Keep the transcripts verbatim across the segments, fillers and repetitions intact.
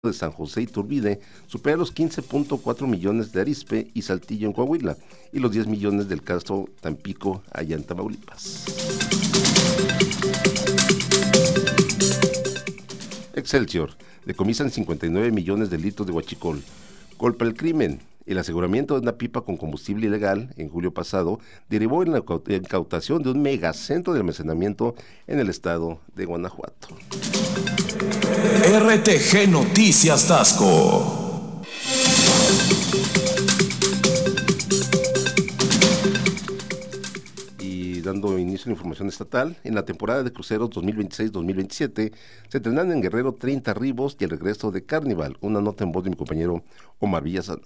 de San José Iturbide supera los quince punto cuatro millones de Arizpe y Saltillo en Coahuila y los diez millones del caso Tampico allá en Tamaulipas. Excelsior, decomisan cincuenta y nueve millones de litros de huachicol. Golpe al crimen. El aseguramiento de una pipa con combustible ilegal en julio pasado derivó en la incautación de un megacentro de almacenamiento en el estado de Guanajuato. R T G Noticias Taxco. Dando inicio a la información estatal, en la temporada de cruceros dos mil veintiséis dos mil veintisiete se tendrán en Guerrero treinta arribos y el regreso de Carnival. Una nota en voz de mi compañero Omar Villasana.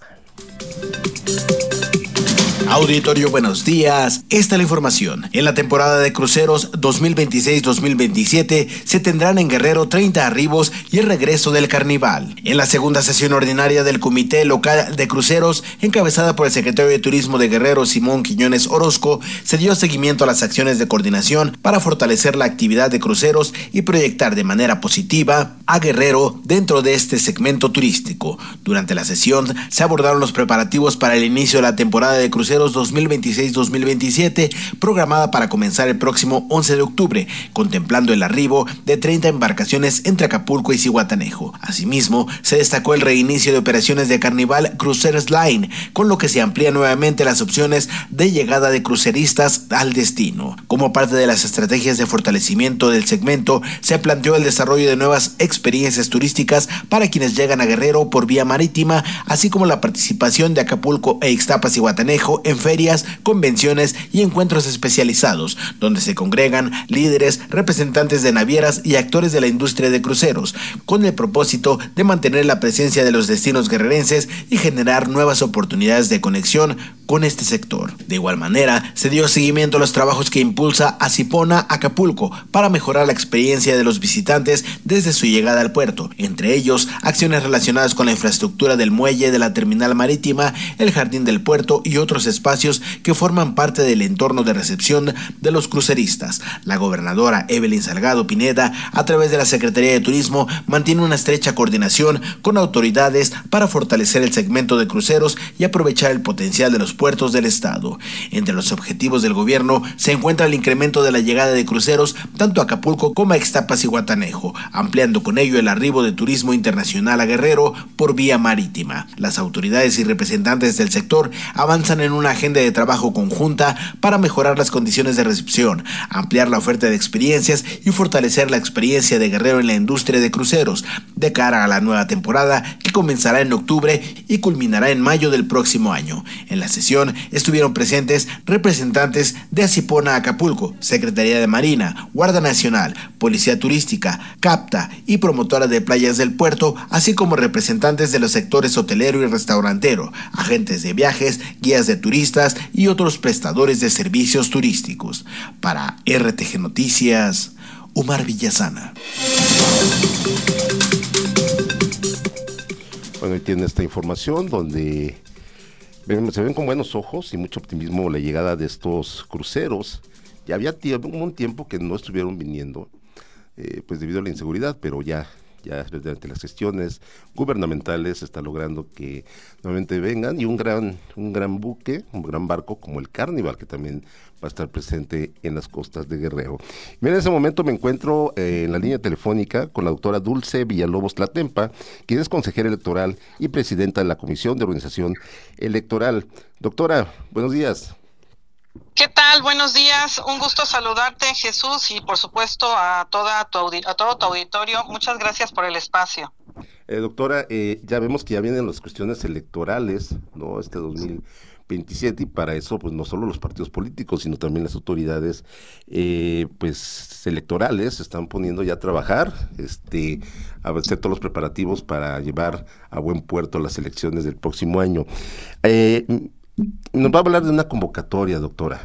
Auditorio, buenos días. Esta es la información. En la temporada de cruceros dos mil veintiséis dos mil veintisiete se tendrán en Guerrero treinta arribos y el regreso del Carnival. En la segunda sesión ordinaria del Comité Local de Cruceros, encabezada por el secretario de Turismo de Guerrero, Simón Quiñones Orozco, se dio seguimiento a las acciones de coordinación para fortalecer la actividad de cruceros y proyectar de manera positiva a Guerrero dentro de este segmento turístico. Durante la sesión se abordaron los preparativos para el inicio de la temporada de cruceros dos mil veintiséis dos mil veintisiete, programada para comenzar el próximo once de octubre, contemplando el arribo de treinta embarcaciones entre Acapulco y Zihuatanejo. Asimismo, se destacó el reinicio de operaciones de Carnival Cruceros Line, con lo que se amplían nuevamente las opciones de llegada de cruceristas al destino. Como parte de las estrategias de fortalecimiento del segmento, se planteó el desarrollo de nuevas experiencias turísticas para quienes llegan a Guerrero por vía marítima, así como la participación de Acapulco e Ixtapas-Zihuatanejo en ferias, convenciones y encuentros especializados, donde se congregan líderes, representantes de navieras y actores de la industria de cruceros, con el propósito de mantener la presencia de los destinos guerrerenses y generar nuevas oportunidades de conexión con este sector. De igual manera, se dio seguimiento a los trabajos que impulsa Asipona Acapulco para mejorar la experiencia de los visitantes desde su llegada al puerto, entre ellos acciones relacionadas con la infraestructura del muelle de la terminal marítima, el jardín del puerto y otros espacios que forman parte del entorno de recepción de los cruceristas. La gobernadora Evelyn Salgado Pineda, a través de la Secretaría de Turismo, mantiene una estrecha coordinación con autoridades para fortalecer el segmento de cruceros y aprovechar el potencial de los puertos del estado. Entre los objetivos del gobierno se encuentra el incremento de la llegada de cruceros tanto a Acapulco como a Ixtapas y Zihuatanejo, ampliando con ello el arribo de turismo internacional a Guerrero por vía marítima. Las autoridades y representantes del sector avanzan en una agenda de trabajo conjunta para mejorar las condiciones de recepción, ampliar la oferta de experiencias y fortalecer la experiencia de Guerrero en la industria de cruceros de cara a la nueva temporada que comenzará en octubre y culminará en mayo del próximo año. En la sesión estuvieron presentes representantes de Asipona Acapulco, Secretaría de Marina, Guardia Nacional, Policía Turística, CAPTA y promotora de playas del puerto, así como representantes de los sectores hotelero y restaurantero, agentes de viajes, guías de turistas y otros prestadores de servicios turísticos. Para R T G Noticias, Omar Villasana. Bueno, ahí tiene esta información donde se ven con buenos ojos y mucho optimismo la llegada de estos cruceros. Ya había tiempo, un tiempo que no estuvieron viniendo, eh, pues debido a la inseguridad, pero ya, ya desde las gestiones gubernamentales se está logrando que nuevamente vengan, y un gran, un gran buque, un gran barco como el Carnival, que también va a estar presente en las costas de Guerrero. Mira, en ese momento me encuentro eh, en la línea telefónica con la doctora Dulce Villalobos Tlatempa, quien es consejera electoral y presidenta de la Comisión de Organización Electoral. Doctora, buenos días. ¿Qué tal? Buenos días. Un gusto saludarte, Jesús, y por supuesto a toda tu audi- a todo tu auditorio. Muchas gracias por el espacio. Eh, doctora, eh, ya vemos que ya vienen las cuestiones electorales, ¿no? Este dos mil veintisiete, y para eso, pues no solo los partidos políticos, sino también las autoridades, eh, pues electorales, se están poniendo ya a trabajar, este, a hacer todos los preparativos para llevar a buen puerto las elecciones del próximo año. Eh, nos va a hablar de una convocatoria, doctora.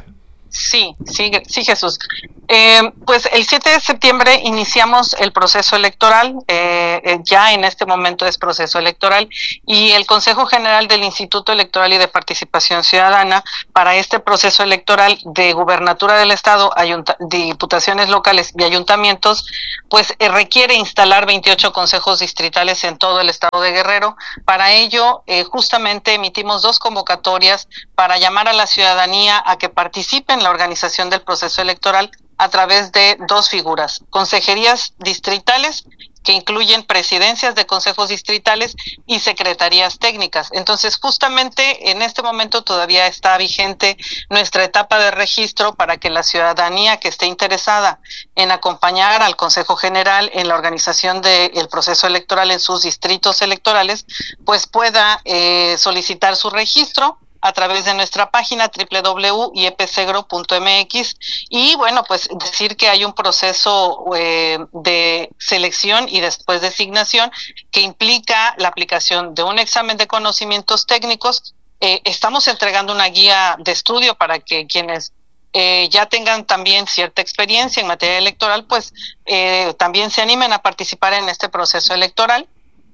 Sí, sí, sí, Jesús. Eh, pues el siete de septiembre iniciamos el proceso electoral, eh, eh, ya en este momento es proceso electoral, y el Consejo General del Instituto Electoral y de Participación Ciudadana para este proceso electoral de gubernatura del Estado, ayunta, diputaciones locales y ayuntamientos, pues eh, requiere instalar veintiocho consejos distritales en todo el Estado de Guerrero. Para ello, eh, justamente emitimos dos convocatorias para llamar a la ciudadanía a que participe en la organización del proceso electoral a través de dos figuras: consejerías distritales, que incluyen presidencias de consejos distritales, y secretarías técnicas. Entonces, justamente en este momento todavía está vigente nuestra etapa de registro para que la ciudadanía que esté interesada en acompañar al Consejo General en la organización del proceso electoral en sus distritos electorales, pues pueda eh, solicitar su registro a través de nuestra página doble u doble u doble u punto i e p segro punto m x. Y bueno, pues decir que hay un proceso eh, de selección y después designación que implica la aplicación de un examen de conocimientos técnicos. Eh, estamos entregando una guía de estudio para que quienes eh, ya tengan también cierta experiencia en materia electoral, pues eh, también se animen a participar en este proceso electoral.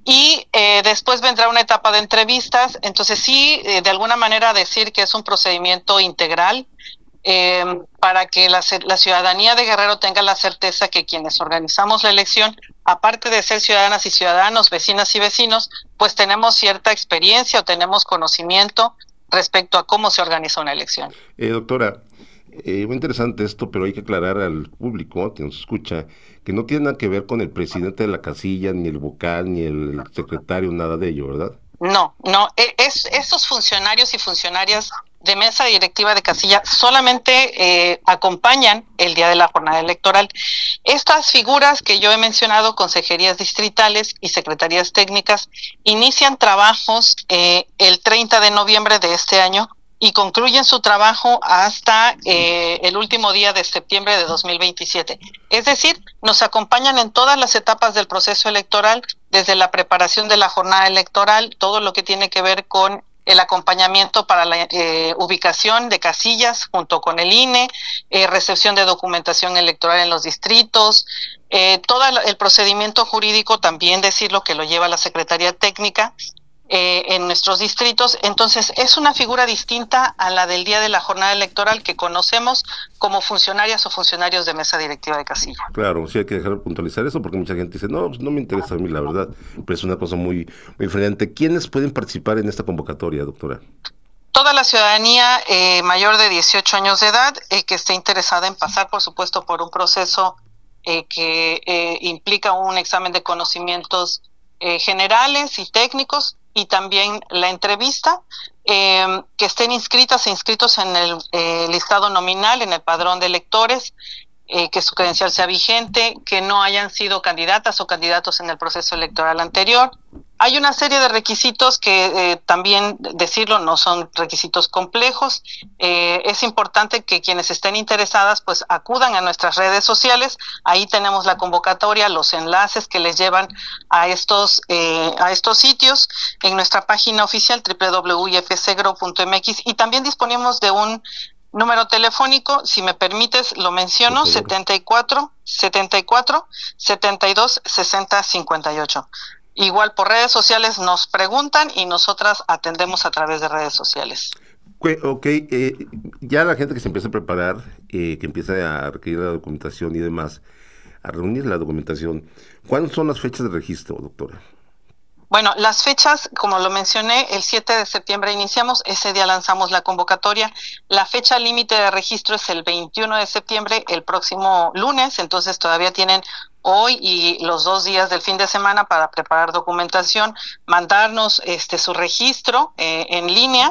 Y eh, después vendrá una etapa de entrevistas. Entonces sí, eh, de alguna manera decir que es un procedimiento integral eh, para que la, la ciudadanía de Guerrero tenga la certeza que quienes organizamos la elección, aparte de ser ciudadanas y ciudadanos, vecinas y vecinos, pues tenemos cierta experiencia o tenemos conocimiento respecto a cómo se organiza una elección. Eh, doctora, eh, muy interesante esto, pero hay que aclarar al público que nos escucha que no tiene nada que ver con el presidente de la casilla, ni el vocal, ni el secretario, nada de ello, ¿verdad? No, no, es, esos funcionarios y funcionarias de mesa directiva de casilla solamente eh, acompañan el día de la jornada electoral. Estas figuras que yo he mencionado, consejerías distritales y secretarías técnicas, inician trabajos eh, el treinta de noviembre de este año y concluyen su trabajo hasta eh, el último día de septiembre de dos mil veintisiete. Es decir, nos acompañan en todas las etapas del proceso electoral, desde la preparación de la jornada electoral, todo lo que tiene que ver con el acompañamiento para la eh, ubicación de casillas junto con el I N E, eh, recepción de documentación electoral en los distritos, eh, todo el procedimiento jurídico, también decirlo, que lo lleva la Secretaría Técnica, Eh, en nuestros distritos. Entonces es una figura distinta a la del día de la jornada electoral que conocemos como funcionarias o funcionarios de mesa directiva de casilla. Claro, sí hay que dejar de puntualizar eso porque mucha gente dice, no, pues no me interesa a mí la verdad, pero es una cosa muy, muy diferente. ¿Quiénes pueden participar en esta convocatoria, doctora? Toda la ciudadanía eh, mayor de dieciocho años de edad eh, que esté interesada en pasar, por supuesto, por un proceso eh, que eh, implica un examen de conocimientos eh, generales y técnicos, y también la entrevista, eh, que estén inscritas e inscritos en el eh, listado nominal, en el padrón de electores, eh, que su credencial sea vigente, que no hayan sido candidatas o candidatos en el proceso electoral anterior. Hay una serie de requisitos que eh, también, decirlo, no son requisitos complejos. Eh, es importante que quienes estén interesadas pues acudan a nuestras redes sociales. Ahí tenemos la convocatoria, los enlaces que les llevan a estos eh, a estos sitios en nuestra página oficial doble u doble u doble u punto i e p segro punto m x, y también disponemos de un número telefónico, si me permites lo menciono, setenta y cuatro, setenta y cuatro, setenta y dos, sesenta, cincuenta y ocho. Igual por redes sociales nos preguntan y nosotras atendemos a través de redes sociales. Ok, eh, ya la gente que se empieza a preparar, eh, que empieza a requerir la documentación y demás, a reunir la documentación, ¿cuáles son las fechas de registro, doctora? Bueno, las fechas, como lo mencioné, el siete de septiembre iniciamos, ese día lanzamos la convocatoria. La fecha límite de registro es el veintiuno de septiembre, el próximo lunes, entonces todavía tienen hoy y los dos días del fin de semana para preparar documentación, mandarnos este su registro eh, en línea,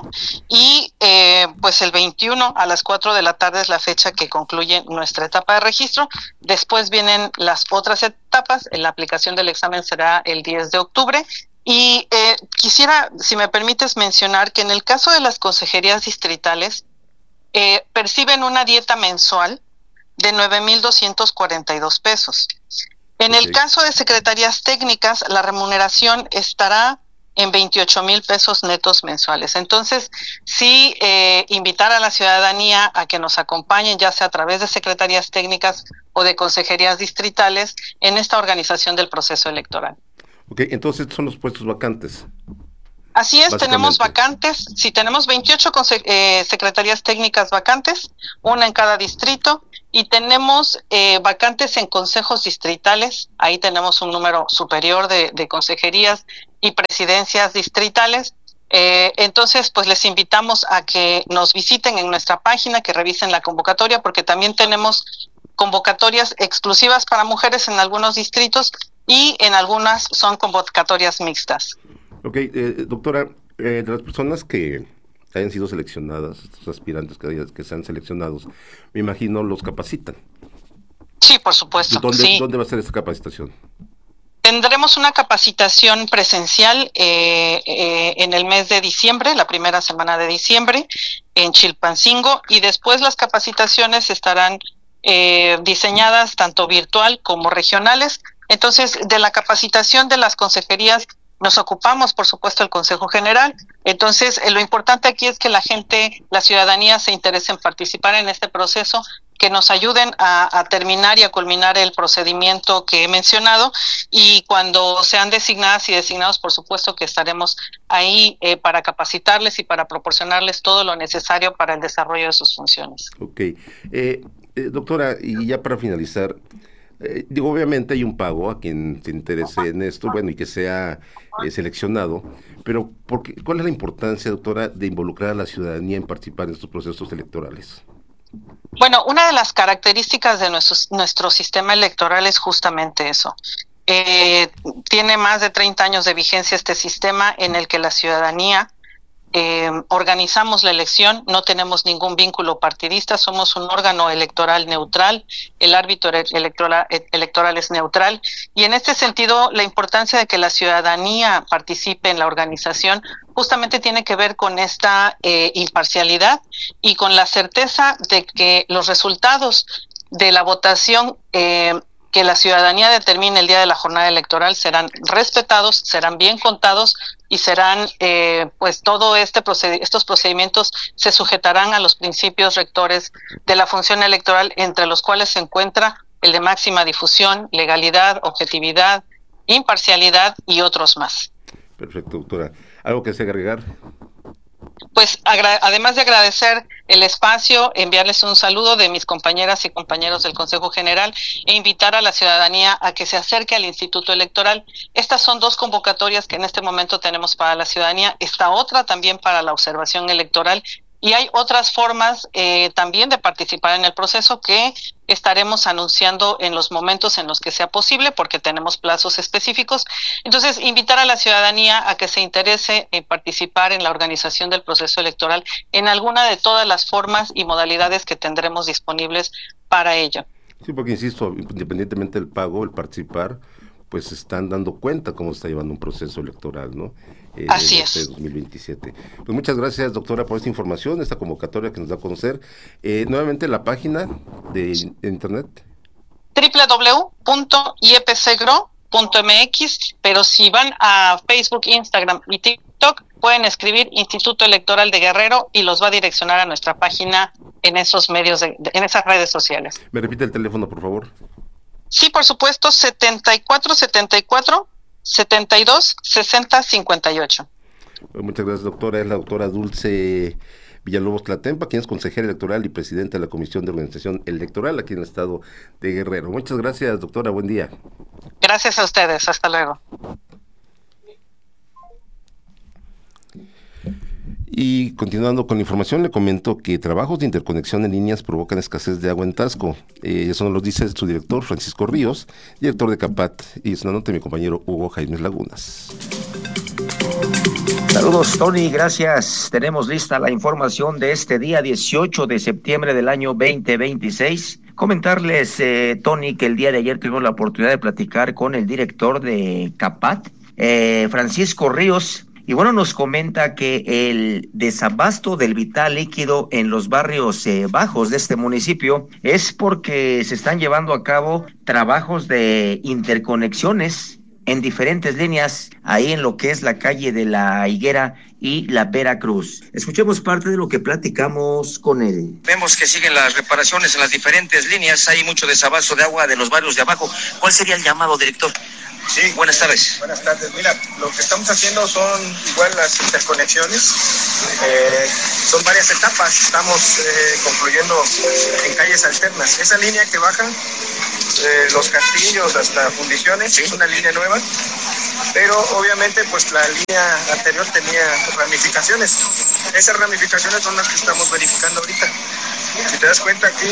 y eh, pues el veintiuno a las cuatro de la tarde es la fecha que concluye nuestra etapa de registro. Después vienen las otras etapas, la aplicación del examen será el diez de octubre. Y eh, quisiera, si me permites, mencionar que en el caso de las consejerías distritales, eh, perciben una dieta mensual de nueve mil doscientos cuarenta y dos pesos. En okay. el caso de secretarías técnicas, la remuneración estará en veintiocho mil pesos netos mensuales. Entonces, sí, eh, invitar a la ciudadanía a que nos acompañen, ya sea a través de secretarías técnicas o de consejerías distritales, en esta organización del proceso electoral. Ok, entonces estos son los puestos vacantes. Así es, tenemos vacantes, sí, tenemos veintiocho eh, secretarías técnicas vacantes, una en cada distrito, y tenemos eh, vacantes en consejos distritales. Ahí tenemos un número superior de, de consejerías y presidencias distritales. Eh, entonces, pues les invitamos a que nos visiten en nuestra página, que revisen la convocatoria, porque también tenemos convocatorias exclusivas para mujeres en algunos distritos y en algunas son convocatorias mixtas. Ok, eh, doctora, eh, de las personas que hayan sido seleccionadas, estos aspirantes que, que sean seleccionados, me imagino los capacitan. Sí, por supuesto. ¿Dónde, sí. ¿dónde va a ser esta capacitación? Tendremos una capacitación presencial eh, eh, en el mes de diciembre, la primera semana de diciembre, en Chilpancingo, y después las capacitaciones estarán eh, diseñadas tanto virtual como regionales. Entonces, de la capacitación de las consejerías nos ocupamos, por supuesto, el Consejo General. Entonces, eh, lo importante aquí es que la gente, la ciudadanía se interese en participar en este proceso, que nos ayuden a, a terminar y a culminar el procedimiento que he mencionado, y cuando sean designadas y designados, por supuesto que estaremos ahí eh, para capacitarles y para proporcionarles todo lo necesario para el desarrollo de sus funciones. Ok. Eh, eh, doctora, y ya para finalizar, Eh, digo, obviamente hay un pago a quien se interese en esto, bueno, y que sea eh, seleccionado, pero ¿por qué, ¿cuál es la importancia, doctora, de involucrar a la ciudadanía en participar en estos procesos electorales? Bueno, una de las características de nuestro, nuestro sistema electoral es justamente eso. Eh, tiene más de treinta años de vigencia este sistema en el que la ciudadanía Eh, organizamos la elección, no tenemos ningún vínculo partidista, somos un órgano electoral neutral, el árbitro electoral, electoral es neutral, y en este sentido la importancia de que la ciudadanía participe en la organización justamente tiene que ver con esta eh, imparcialidad y con la certeza de que los resultados de la votación eh, que la ciudadanía determine el día de la jornada electoral serán respetados, serán bien contados y serán, eh, pues todo este proced- estos procedimientos se sujetarán a los principios rectores de la función electoral, entre los cuales se encuentra el de máxima difusión, legalidad, objetividad, imparcialidad y otros más. Perfecto, doctora. ¿Algo que se agregar? Pues agra- además de agradecer el espacio, enviarles un saludo de mis compañeras y compañeros del Consejo General e invitar a la ciudadanía a que se acerque al Instituto Electoral. Estas son dos convocatorias que en este momento tenemos para la ciudadanía, esta otra también para la observación electoral, y hay otras formas eh, también de participar en el proceso que estaremos anunciando en los momentos en los que sea posible, porque tenemos plazos específicos. Entonces, invitar a la ciudadanía a que se interese en participar en la organización del proceso electoral en alguna de todas las formas y modalidades que tendremos disponibles para ello. Sí, porque insisto, independientemente del pago, el participar, pues están dando cuenta cómo se está llevando un proceso electoral, ¿no? Eh, Así este es. dos mil veintisiete. Pues muchas gracias, doctora, por esta información, esta convocatoria que nos da a conocer. Eh, nuevamente la página de internet. doble u doble u doble u punto i e p c g r o punto m x, pero si van a Facebook, Instagram y TikTok, pueden escribir Instituto Electoral de Guerrero y los va a direccionar a nuestra página en esos medios, de, de, en esas redes sociales. ¿Me repite el teléfono, por favor? Sí, por supuesto, setenta y cuatro setenta y cuatro setenta y dos sesenta cincuenta y ocho. Muchas gracias, doctora. Es la doctora Dulce Villalobos Tlatempa, quien es consejera electoral y presidenta de la Comisión de Organización Electoral aquí en el estado de Guerrero. Muchas gracias, doctora. Buen día. Gracias a ustedes. Hasta luego. Y continuando con la información, le comento que trabajos de interconexión en líneas provocan escasez de agua en Taxco. Eh, eso nos lo dice su director, Francisco Ríos, director de CAPAT, y es una nota de mi compañero Hugo Jaime Lagunas. Saludos, Tony, gracias. Tenemos lista la información de este día dieciocho de septiembre del año veinte veintiséis. Comentarles, eh, Tony, que el día de ayer tuvimos la oportunidad de platicar con el director de CAPAT, eh, Francisco Ríos. Y bueno, nos comenta que el desabasto del vital líquido en los barrios eh, bajos de este municipio es porque se están llevando a cabo trabajos de interconexiones en diferentes líneas, ahí en lo que es la calle de la Higuera y la Veracruz. Escuchemos parte de lo que platicamos con él. Vemos que siguen las reparaciones en las diferentes líneas, hay mucho desabasto de agua de los barrios de abajo. ¿Cuál sería el llamado, director? Sí, buenas tardes. Buenas tardes. Mira, lo que estamos haciendo son igual las interconexiones. Eh, son varias etapas. Estamos eh, concluyendo en calles alternas. Esa línea que baja, eh, los castillos hasta fundiciones, sí, es una línea nueva. Pero obviamente pues la línea anterior tenía ramificaciones. Esas ramificaciones son las que estamos verificando ahorita. Si te das cuenta aquí,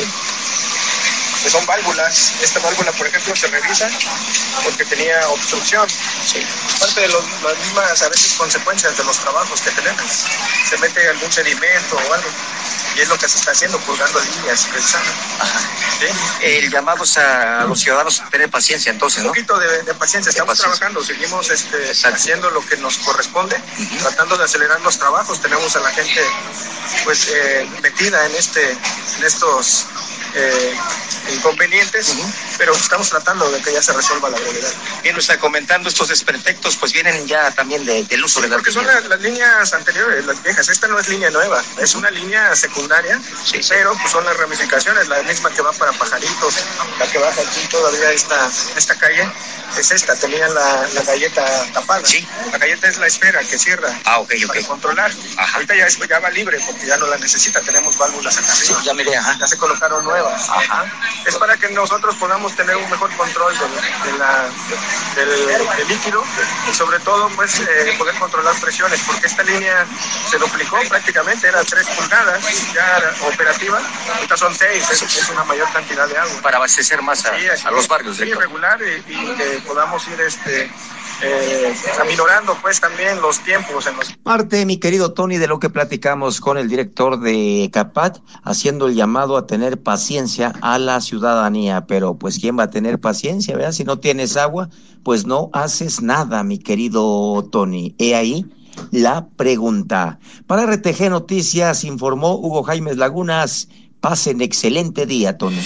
que son válvulas. Esta válvula, por ejemplo, se revisa porque tenía obstrucción. Sí. Parte de los, las mismas, a veces, consecuencias de los trabajos que tenemos. Se mete algún sedimento o algo. Y es lo que se está haciendo, purgando líneas, revisando. Ajá. ¿Sí? El llamado es a los ciudadanos a tener paciencia, entonces, ¿no? Un poquito de, de paciencia. Estamos de paciencia. trabajando, seguimos este, haciendo lo que nos corresponde, uh-huh. tratando de acelerar los trabajos. Tenemos a la gente pues eh, metida en, este, en estos... Eh, inconvenientes, uh-huh. pero estamos tratando de que ya se resuelva la brevedad. Bien, nos está comentando, estos desperfectos pues vienen ya también de, del uso sí, de las porque líneas. Son las, las líneas anteriores, las viejas. Esta no es línea nueva, es una línea secundaria, sí, sí. pero pues son las ramificaciones, la misma que va para Pajaritos, la que baja aquí todavía esta, esta calle, es esta, tenía la, la galleta tapada. Sí. La galleta es la esfera que cierra ah, okay, para okay. controlar. Ajá. Ahorita ya, es, ya va libre porque ya no la necesita, tenemos válvulas acá arriba. Sí, ya miré, ajá. Ya se colocaron nuevas. Ajá. Es para que nosotros podamos tener un mejor control de, de la, del, del líquido y sobre todo pues eh, poder controlar presiones, porque esta línea se duplicó prácticamente, era tres pulgadas ya operativa, ahorita son seis, es, es una mayor cantidad de agua. Para abastecer más a, sí, a los barrios. Sí, regular y, y que podamos ir este Eh, aminorando pues también los tiempos en los... Parte, mi querido Tony, de lo que platicamos con el director de CAPAT, haciendo el llamado a tener paciencia a la ciudadanía, pero pues ¿quién va a tener paciencia, verdad? Si no tienes agua, pues no haces nada, mi querido Tony. He ahí la pregunta. Para R T G Noticias informó Hugo Jaimes Lagunas. Pasen excelente día, Tony.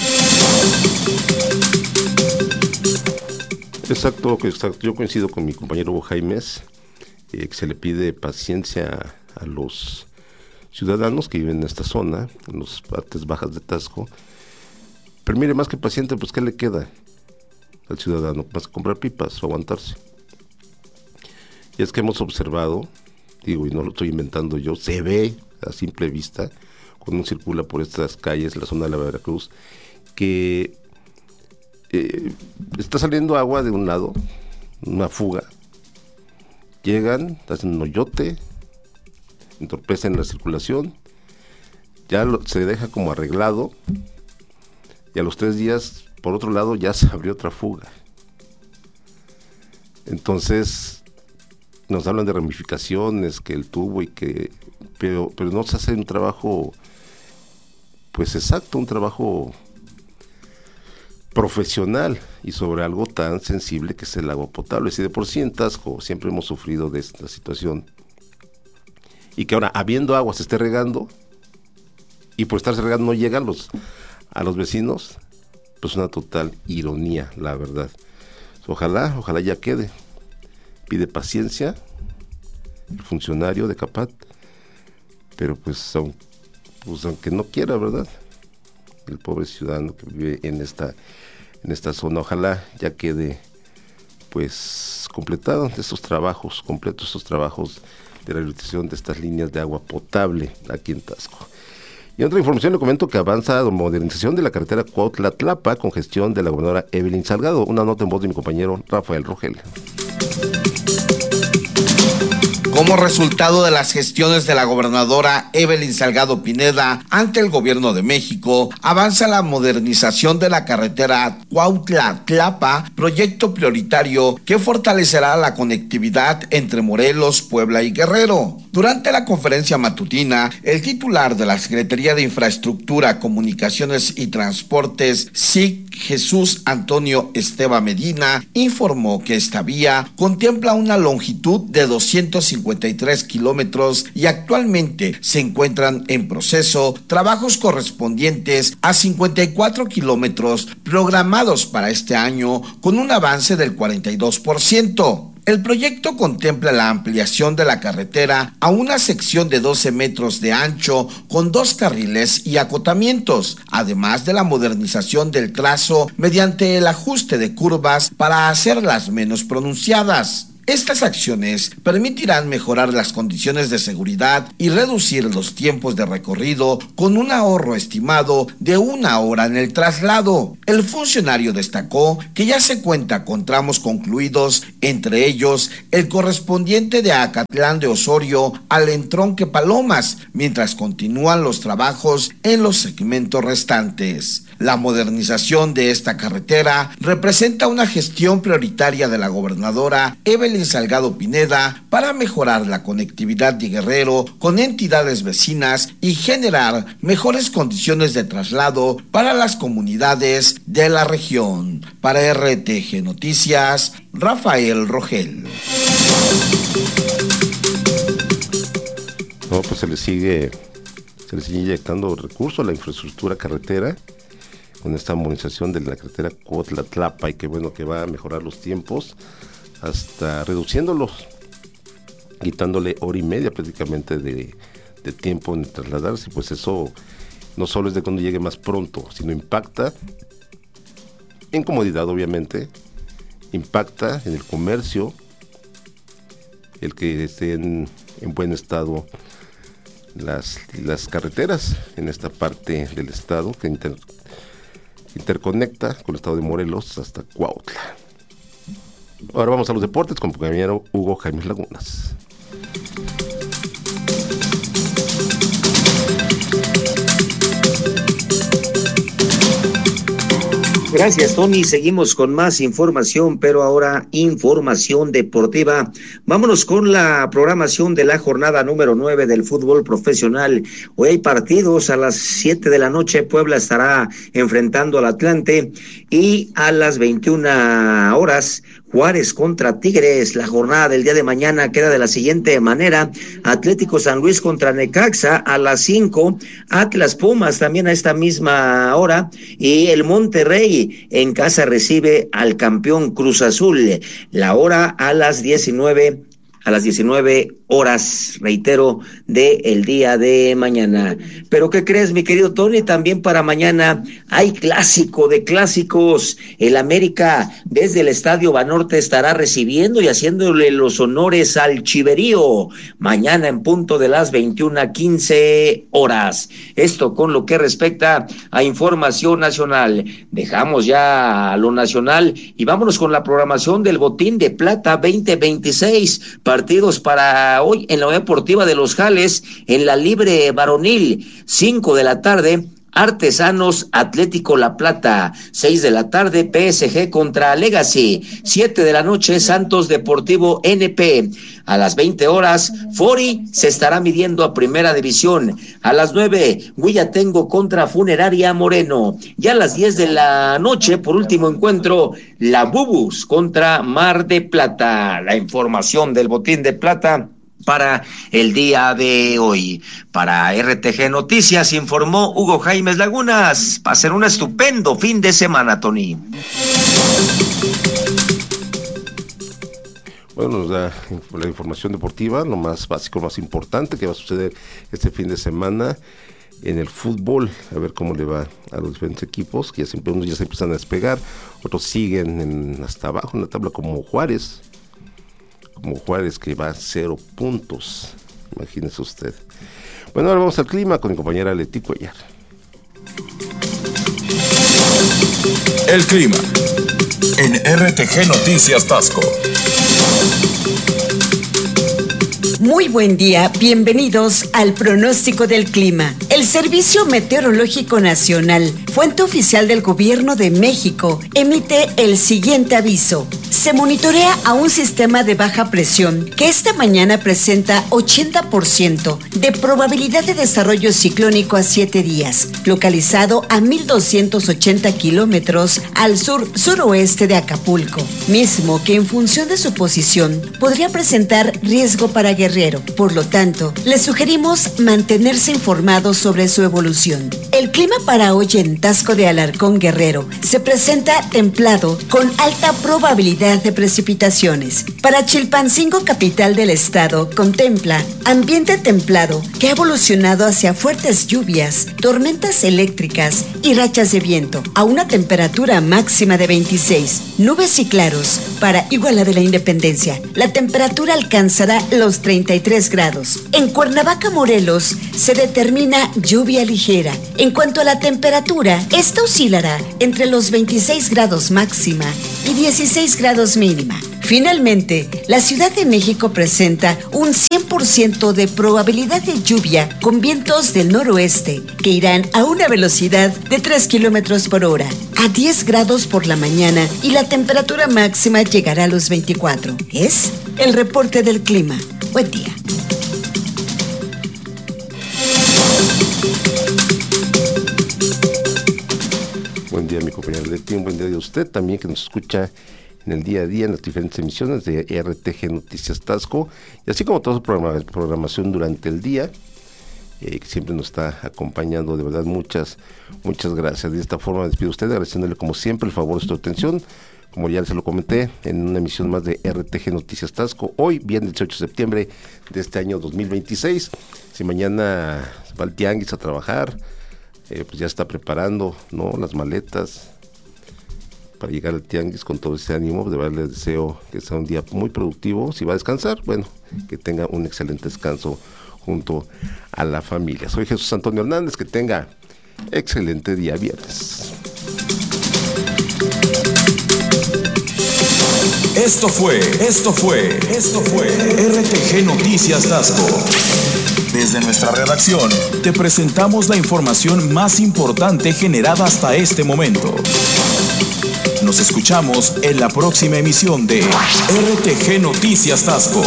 Exacto, exacto, yo coincido con mi compañero Hugo Jaimes, eh, que se le pide paciencia a los ciudadanos que viven en esta zona, en las partes bajas de Taxco. Pero mire, más que paciente, pues ¿qué le queda al ciudadano? Más que comprar pipas o aguantarse. Y es que hemos observado, digo, y no lo estoy inventando yo, se ve a simple vista, cuando uno circula por estas calles, la zona de la Veracruz, que Eh, está saliendo agua de un lado, una fuga, llegan, hacen un hoyote, entorpecen la circulación, ya lo, se deja como arreglado y a los tres días, por otro lado, ya se abrió otra fuga. Entonces nos hablan de ramificaciones, que el tubo y que, pero, pero no se hace un trabajo pues exacto, un trabajo profesional y sobre algo tan sensible que es el agua potable. Si de por sí en Taxco siempre hemos sufrido de esta situación y que ahora habiendo agua se esté regando y por estarse regando no llegan los, a los vecinos, pues una total ironía, la verdad. Ojalá, ojalá ya quede. Pide paciencia el funcionario de CAPAT, pero pues, aun, pues aunque no quiera, ¿verdad? El pobre ciudadano que vive en esta en esta zona, ojalá ya quede pues completado estos trabajos, completos estos trabajos de rehabilitación de estas líneas de agua potable aquí en Taxco. Y en otra información le comento que avanza la modernización de la carretera Cuautla-Tlapa con gestión de la gobernadora Evelyn Salgado. Una nota en voz de mi compañero Rafael Rogel. Como resultado de las gestiones de la gobernadora Evelyn Salgado Pineda ante el gobierno de México, avanza la modernización de la carretera Cuautla-Tlapa, proyecto prioritario que fortalecerá la conectividad entre Morelos, Puebla y Guerrero. Durante la conferencia matutina, el titular de la Secretaría de Infraestructura, Comunicaciones y Transportes, S I C, Jesús Antonio Esteva Medina, informó que esta vía contempla una longitud de doscientos cincuenta y tres kilómetros y actualmente se encuentran en proceso trabajos correspondientes a cincuenta y cuatro kilómetros programados para este año, con un avance del cuarenta y dos por ciento. El proyecto contempla la ampliación de la carretera a una sección de doce metros de ancho con dos carriles y acotamientos, además de la modernización del trazo mediante el ajuste de curvas para hacerlas menos pronunciadas. Estas acciones permitirán mejorar las condiciones de seguridad y reducir los tiempos de recorrido con un ahorro estimado de una hora en el traslado. El funcionario destacó que ya se cuenta con tramos concluidos, entre ellos el correspondiente de Acatlán de Osorio al entronque Palomas, mientras continúan los trabajos en los segmentos restantes. La modernización de esta carretera representa una gestión prioritaria de la gobernadora Evelyn Salgado Pineda para mejorar la conectividad de Guerrero con entidades vecinas y generar mejores condiciones de traslado para las comunidades de la región. Para R T G Noticias, Rafael Rogel. No, pues se le sigue, se le sigue inyectando recursos a la infraestructura carretera, con esta modernización de la carretera Cuautla-Tlapa, y que bueno, que va a mejorar los tiempos hasta reduciéndolos, quitándole hora y media prácticamente de, de tiempo en trasladarse. Pues eso no solo es de cuando llegue más pronto, sino impacta en comodidad, obviamente, impacta en el comercio, el que estén en buen estado las, las carreteras en esta parte del estado que inter, interconecta con el estado de Morelos hasta Cuautla. Ahora vamos a los deportes con mi compañero Hugo Jaime Lagunas. Gracias, Tony. Seguimos con más información, pero ahora información deportiva. Vámonos con la programación de la jornada número nueve del fútbol profesional. Hoy hay partidos a las siete de la noche. Puebla estará enfrentando al Atlante, y a las veintiuna horas Juárez contra Tigres. La jornada del día de mañana queda de la siguiente manera: Atlético San Luis contra Necaxa a las cinco, Atlas Pumas también a esta misma hora, y el Monterrey en casa recibe al campeón Cruz Azul. La hora a las diecinueve, a las diecinueve horas, reitero, de el día de mañana. Pero ¿qué crees, mi querido Tony? También para mañana hay clásico de clásicos. El América desde el Estadio Banorte estará recibiendo y haciéndole los honores al Chiverío mañana en punto de las veintiuna quince horas. Esto con lo que respecta a información nacional. Dejamos ya lo nacional y vámonos con la programación del Botín de Plata veinte veintiséis. Partidos para hoy en la Unión Deportiva de Los Jales, en la Libre Varonil, cinco de la tarde, Artesanos Atlético La Plata, seis de la tarde, P S G contra Legacy, siete de la noche, Santos Deportivo N P, a las veinte horas, Fori se estará midiendo a Primera División, a las nueve, Huillatengo contra Funeraria Moreno, y a las diez de la noche, por último encuentro, La Bubus contra Mar de Plata. La información del Botín de Plata para el día de hoy. Para R T G Noticias informó Hugo Jaime Lagunas. Pasen un estupendo fin de semana, Tony. Bueno, nos da la información deportiva, lo más básico, lo más importante que va a suceder este fin de semana en el fútbol. A ver cómo le va a los diferentes equipos, que ya siempre unos ya se empiezan a despegar, otros siguen en, hasta abajo en la tabla, como Juárez. Como Juárez, que va a cero puntos, imagínese usted. Bueno, ahora vamos al clima con mi compañera Leti Cuellar. El clima en R T G Noticias Tasco. Muy buen día, bienvenidos al pronóstico del clima. El Servicio Meteorológico Nacional, fuente oficial del Gobierno de México, emite el siguiente aviso. Se monitorea a un sistema de baja presión que esta mañana presenta ochenta por ciento de probabilidad de desarrollo ciclónico a siete días, localizado a mil doscientos ochenta kilómetros al sur-suroeste de Acapulco, mismo que en función de su posición podría presentar riesgo para Guerrero. Por lo tanto, les sugerimos mantenerse informados sobre su evolución. El clima para hoy en Taxco de Alarcón, Guerrero, se presenta templado con alta probabilidad de precipitaciones. Para Chilpancingo, capital del estado, contempla ambiente templado que ha evolucionado hacia fuertes lluvias, tormentas eléctricas y rachas de viento, a una temperatura máxima de veintiséis, nubes y claros. Para Iguala de la Independencia, la temperatura alcanzará los treinta y tres grados. En Cuernavaca, Morelos, se determina lluvia ligera. En cuanto a la temperatura, esta oscilará entre los veintiséis grados máxima y dieciséis grados mínima. Finalmente, la Ciudad de México presenta un cien por ciento de probabilidad de lluvia con vientos del noroeste que irán a una velocidad de tres kilómetros por hora, a diez grados por la mañana, y la temperatura máxima llegará a los veinticuatro. Es el reporte del clima. Buen día. Buen día, mi compañero Leti, un buen día de usted también que nos escucha en el día a día en las diferentes emisiones de R T G Noticias Taxco, y así como toda su programa, programación durante el día, eh, que siempre nos está acompañando. De verdad, muchas, muchas gracias. De esta forma me despido a usted, agradeciéndole como siempre el favor de su atención, como ya se lo comenté, en una emisión más de R T G Noticias Taxco, hoy, viernes dieciocho de septiembre de este año dos mil veintiséis. Si mañana va al tianguis a trabajar, eh, pues ya está preparando, ¿no?, las maletas para llegar al tianguis con todo ese ánimo. De verdad les deseo que sea un día muy productivo. Si va a descansar, bueno, que tenga un excelente descanso junto a la familia. Soy Jesús Antonio Hernández, que tenga excelente día viernes. Esto fue, esto fue, esto fue R T G Noticias Taxco. Desde nuestra redacción, te presentamos la información más importante generada hasta este momento. Nos escuchamos en la próxima emisión de R T G Noticias Taxco.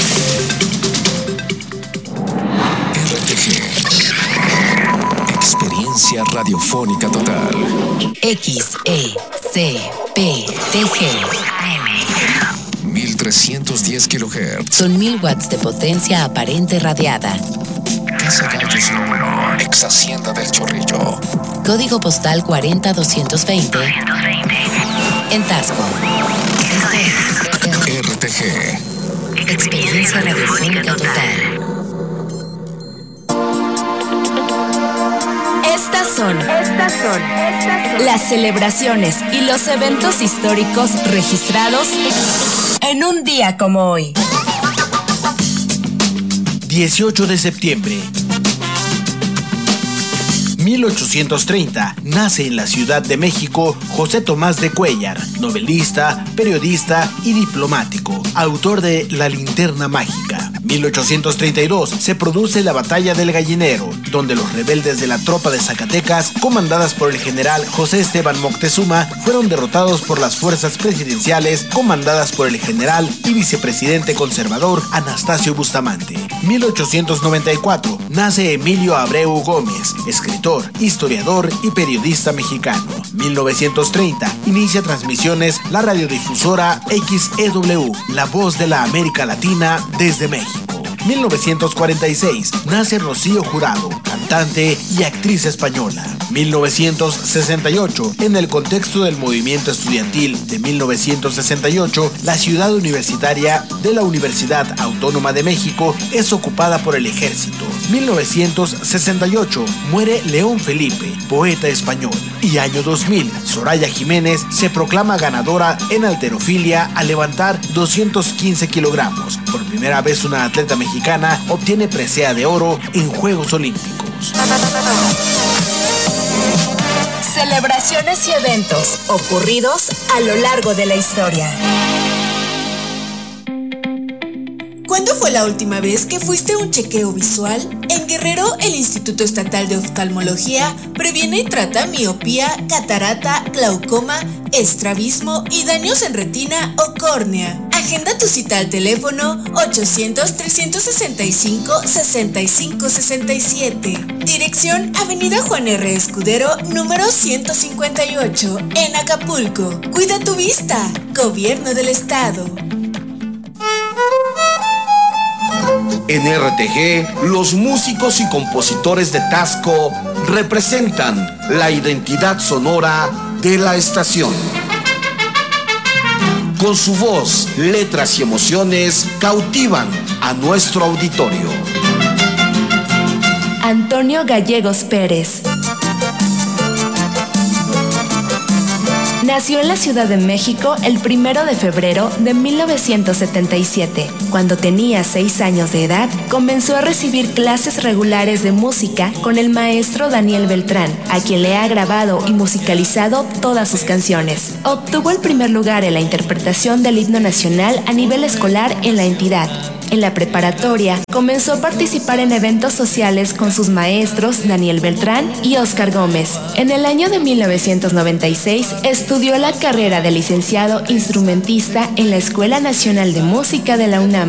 R T G. Experiencia radiofónica total. X E C P T G. mil trescientos diez kilohertz. Son mil watts de potencia aparente radiada. Casa Gallos número, ex Hacienda del Chorrillo. Código postal cuarenta doscientos veinte. En Taxco. Este es R T G. Experiencia radiofónica total. Estas son, estas son, estas son las celebraciones y los eventos históricos registrados en un día como hoy. dieciocho de septiembre. mil ochocientos treinta, nace en la Ciudad de México José Tomás de Cuéllar, novelista, periodista y diplomático, autor de La Linterna Mágica. mil ochocientos treinta y dos, se produce la Batalla del Gallinero, donde los rebeldes de la tropa de Zacatecas, comandadas por el general José Esteban Moctezuma, fueron derrotados por las fuerzas presidenciales, comandadas por el general y vicepresidente conservador Anastasio Bustamante. mil ochocientos noventa y cuatro, nace Emilio Abreu Gómez, escritor, historiador y periodista mexicano. mil novecientos treinta, inicia transmisiones la radiodifusora X E W, la voz de la América Latina desde México. mil novecientos cuarenta y seis, nace Rocío Jurado, cantante y actriz española. mil novecientos sesenta y ocho, en el contexto del movimiento estudiantil de mil novecientos sesenta y ocho, la ciudad universitaria de la Universidad Autónoma de México es ocupada por el ejército. mil novecientos sesenta y ocho, muere León Felipe, poeta español. Y año dos mil, Soraya Jiménez se proclama ganadora en halterofilia al levantar doscientos quince kilogramos. Por primera vez una atleta mexicana obtiene presea de oro en Juegos Olímpicos. Celebraciones y eventos ocurridos a lo largo de la historia. ¿Cuándo fue fue la última vez que fuiste a un chequeo visual? En Guerrero, el Instituto Estatal de Oftalmología previene y trata miopía, catarata, glaucoma, estrabismo y daños en retina o córnea. Agenda tu cita al teléfono ochocientos, trescientos sesenta y cinco, sesenta y cinco sesenta y siete. Dirección Avenida Juan R. Escudero, número ciento cincuenta y ocho, en Acapulco. Cuida tu vista. Gobierno del Estado. En R T G, los músicos y compositores de Taxco representan la identidad sonora de la estación. Con su voz, letras y emociones cautivan a nuestro auditorio. Antonio Gallegos Pérez. Nació en la Ciudad de México el primero de febrero de mil novecientos setenta y siete. Cuando tenía seis años de edad, comenzó a recibir clases regulares de música con el maestro Daniel Beltrán, a quien le ha grabado y musicalizado todas sus canciones. Obtuvo el primer lugar en la interpretación del himno nacional a nivel escolar en la entidad. En la preparatoria, comenzó a participar en eventos sociales con sus maestros Daniel Beltrán y Óscar Gómez. En el año de mil novecientos noventa y seis, estudió la carrera de licenciado instrumentista en la Escuela Nacional de Música de la UNAM.